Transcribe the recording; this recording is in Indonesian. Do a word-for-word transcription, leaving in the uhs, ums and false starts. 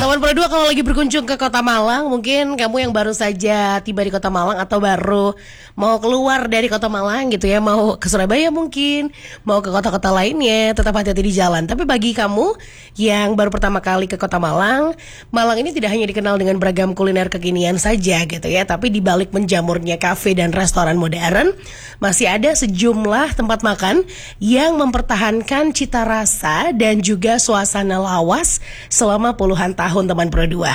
Teman Pro dua kalau lagi berkunjung ke Kota Malang, mungkin kamu yang baru saja tiba di Kota Malang atau baru mau keluar dari Kota Malang gitu ya, mau ke Surabaya mungkin, mau ke kota-kota lainnya, tetap hati-hati di jalan. Tapi bagi kamu yang baru pertama kali ke Kota Malang, Malang ini tidak hanya dikenal dengan beragam kuliner kekinian saja gitu ya, tapi di balik menjamurnya kafe dan restoran modern, masih ada sejumlah tempat makan yang mempertahankan cita rasa dan juga suasana lawas selama puluhan tahun teman Pro dua.